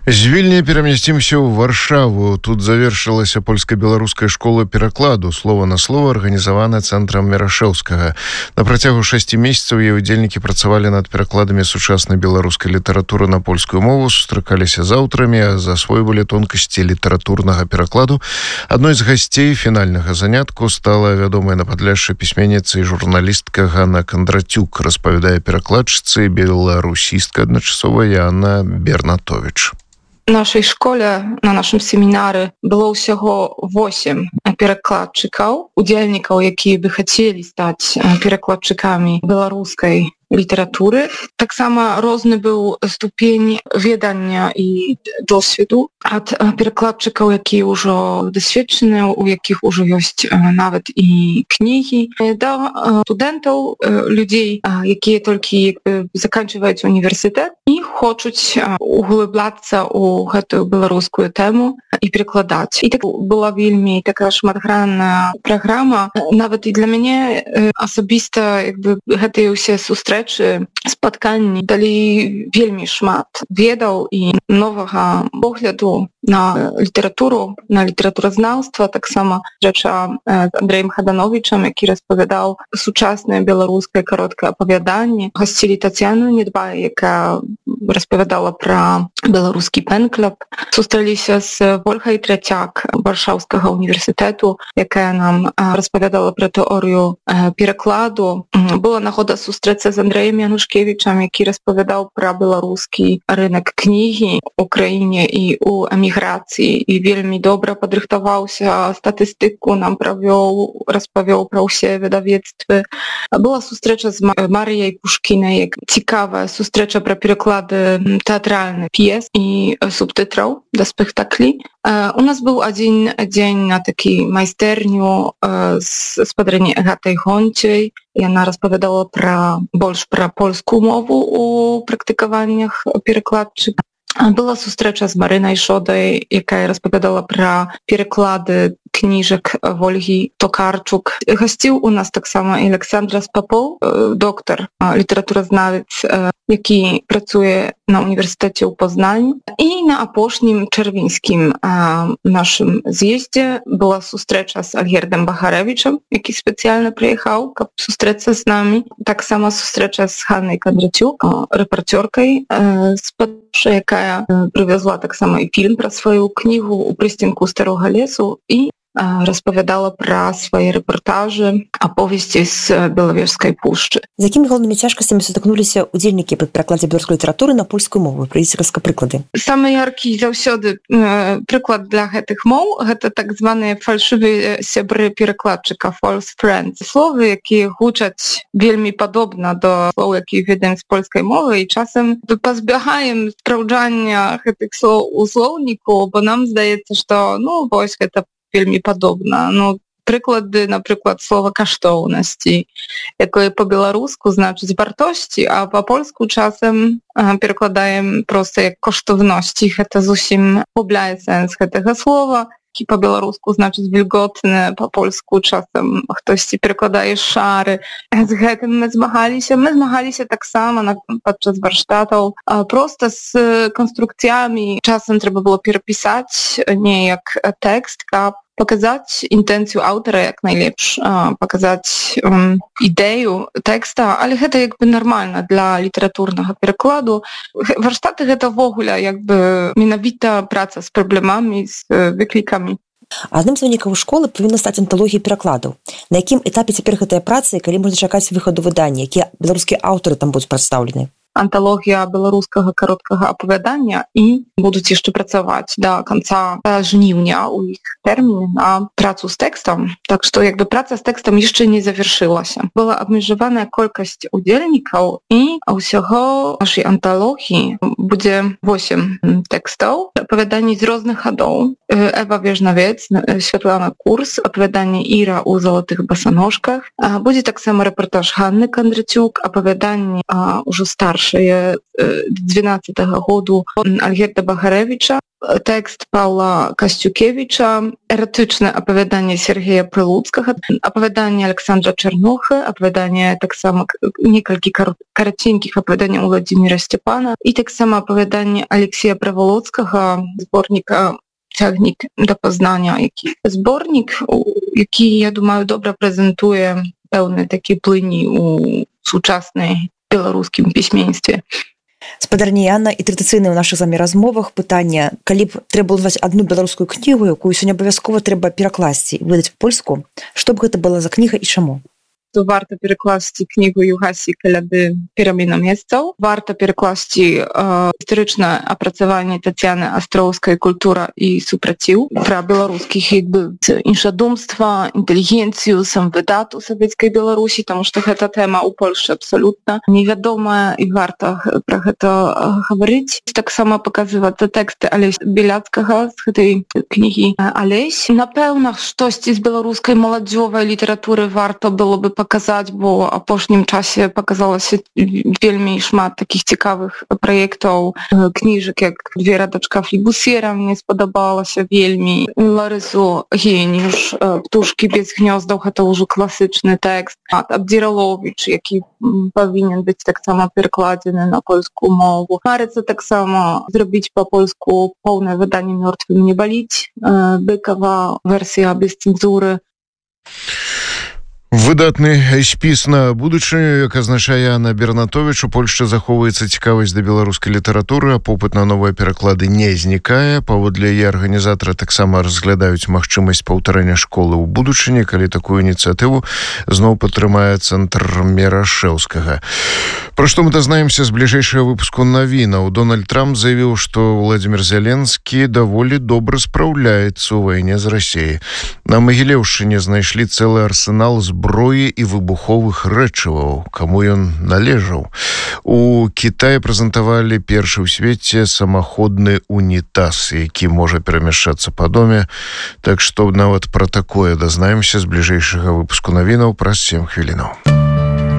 З Вільні перамясцімся ў Варшаву. Тут завершылася польска-беларуская школа перакладу. Слова на слово арганізавана цэнтрам Мірашэўскага. На працягу 6 месяцаў яе ўдзельнікі працавалі над перакладамі сучаснай беларускай літаратуры на польскую мову, сустракаліся з аўтарамі, засвойвалі тонкасці літаратурнага перакладу. Адной з гасцей фінальнага занятку стала вядомая на Падляшшы пісьменніца і журналістка Ганна Кондратюк, распавядае перакладчыцы беларусістка адначасова Яна Бернатович. В нашей школе, на нашым семінары было ўсяго 8 перакладчыкаў, удзельнікаў, якія бы хацелі стаць перакладчыкамі беларускай літаратуры. Таксама розны быў ступень ведання і досведу ад перакладчыкаў, якія ўжо дасведчаныя, у якіх ужо ёсць нават і кнігі, да студэнтаў, людзей, якія толькі заканчваюць універсітэт і хочуць углыбляцца ў гэтую беларускую тэму і перакладаць. І так была вельмі такая шматгранная праграма. Нават і для мяне асабіста гэтыя ўсе сустрэчы, спатканні далі вельмі шмат ведаў і новага погляду на літаратуру, на літаратуразнаўства. Таксама рэча з Андрэем Хадановічам, які распавядаў сучаснае беларускае кароткае апавяданне. Гасцілі Тацяну Недбай, якая распавядала пра беларускі пэн-клуб. Сустрэліся з Вольгай Трэцяк Варшаўскага універсітэту, якая нам распавядала пра тэорыю перакладу. Была нагода сустрэцца з Андрэем Янушкевічам, які распавядаў пра беларускі рынак кнігі ў краіне і ў эміграцыі, і вельмі добра падрыхтаваўся, статыстыку нам распавёў пра ўсе выдавецтвы. Была сустрэча з Марыяй Пушкінай, цікавая сустрэча пра пераклады тэатральных п'ес і субтытраў да спектаклі. У нас быў адзін дзень на такі майстэрню з спадарні Агатай Гонцей. Яна распавядала больш пра польскую мову у практыкаваннях перакладчыка. Была сустрэча з Марынай Шодай, якая распавядала пра пераклады кніжак Вольгі Токарчук. Гасціў у нас таксама і Александрас Папоў, доктар, літаратуразнавец, які працуе на універсітэце ў Познані. І на апошнім чэрвеньскім нашым з'ездзе была сустрэча з Альгердам Бахарэвічам, які спецыяльна прыехаў, каб сустрэцца з намі. Таксама сустрэча з Ганнай Кондратюк, рэпарцёркай з Падляшша, якая прывязла таксама і фільм пра сваю кнігу «У прыстенку старога лесу» і распавядала пра свае рэпартажы, аповесці з Белавежскай пушчы. З якімі галоўнымі цяжкасцямі сутыкнуліся удзельнікі пры перакладзе беларускай літаратуры на польскую мову? Прыведзіце прыклады. Самы яркі заўсёды прыклад для гэтых моў — гэта так званыя фальшывыя сябры перакладчыка, false friends. Словы, якія гучаць вельмі падобна да слоў, якія ведаем з польскай мовы, і часам пазбягаем спраўджання гэтых слоў у слоўніку, бо нам здаецца, што вось гэта вельмі падобна. Прыклады, напрыклад, слова каштоўнасці, якое па-беларуску значыць вартосці, а па-польску часам перакладаем проста як коштоўнасці. Гэта зусім губляе сэнс гэтага слова. Па-беларуску значыць вільготны, па-польску часам хтосьці перакладае шары. З гэтым мы змагаліся. Мы змагаліся таксама падчас варштатаў. Проста з канструкцыямі часам трэба было перапісаць неяк тэкст, каб паказаць інтэнцыю аўтара як найлепш, паказаць ідэю тэкста, але гэта нармальна для літаратурнага перакладу. Варштаты гэта ввогуле менавіта праца з праблемамі, з выклікамі. Адным з вынікаў школы павінна стаць анталогія перакладаў. На якім этапе цяпер гэтая праца і калі можна чакаць выхаду выдання, якія беларускія аўтары там будуць прадстаўлены? Анталогія беларускага кароткага апавядання і будуць яшчэ працаваць да канца жніўня ў іх тэрміне на працу з тэкстам. Так што праца з тэкстам яшчэ не завяршылася. Была абмежаваная колькасць удзельнікаў і ўсяго нашай анталогіі будзе 8 тэкстаў, апавяданні з розных гадоў. Эва Вежнавец, Святлана Курс, апавяданне Іра ў залатых басаножках. Будзе таксама рэпартаж Ганны Кондратюк, апавяданне ўжо старшае 12-го году Альгерда Бахарэвіча, tekst Pawła Kościukiewicza, erotyczne opowiadanie Siergieja Pryludzkiego, opowiadanie Aleksandra Czernuchy, opowiadanie tak samo kilka karacinkich opowiadań u Władimira Stepana i tak samo opowiadanie Aleksieja Prawoludzkiego, zbornika Ciągnik do Poznania. Zbornik, jaki, ja думаю, добре презентує pełne takie płyni u współczesnej białoruskim piśmieństwie. Спадарня Яна, і традыцыйна ў нашых з вамі размовах пытанне, калі б трэба назваць одну беларускую кнігу, якую сёння абавязкова трэба перакласці і выдаць польску, што б гэта была за кніга і чаму? To warto перекласти книгу Югасі Каляды «Пераміна месцаў». Варта перекласти історычнае апрацаванне Тацяны Астроўскай «Культура і супраціў» пра беларускіх іншадумства, інтэлігенцыю, самвыдат у савецкай Беларусі, таму што гэта тэма ў Польшчы абсалютна невядомая і варта пра гэта гаварыць. Таксама паказваць тэксты Алеся Біляцкага з гэтай кнігі «Алесь». Напэўна, штосьці з беларускай маладзёвай літаратуры варта было бы паказаць, бо апошнім часе паказалася вельмі шмат такіх цікавых праектаў, кніжак, як «Вера, дачка флібусера» мне спадабалася вельмі. Ларысу Геніюш «Птушкі без гнёздаў» гэта ўжо класычны тэкст. Абдзіраловіч, які павінен быць таксама перакладзены на польскую мову. Марыцца таксама зрабіць па-польску поўнае выданне «Мёртвым не баліць», Быкава версія без цэнзуры. Выдатны спіс на будучыню, як азначае Анна Бернатовіч, у Польшчы захоўваецца цікавасць да беларускай літаратуры, а попыт на новыя пераклады не знікае. Паводле яе арганізатара таксама разглядаюць магчымасць паўтарэння школы ў будучыні, калі такую ініцыятыву зноў падтрымае цэнтр Мірашэўскага. Пра што мы дазнаемся з бліжэйшага выпуску навінаў. Дональд Трамп заявіў, што Владимир Зеленскі даволі добра спраўляецца ў вайне з Расіяй. На Магілеўшчыне знайшлі цэлы арсенал зброі і выбуховых рэчываў, каму ён належаў. У Кітаі прэзентавалі першы ў свеце самаходны унітаз, які можа перамяшчацца па доме. Так што нават пра такое дазнаемся з бліжэйшага выпуску навінаў праз 7 хвілінаў.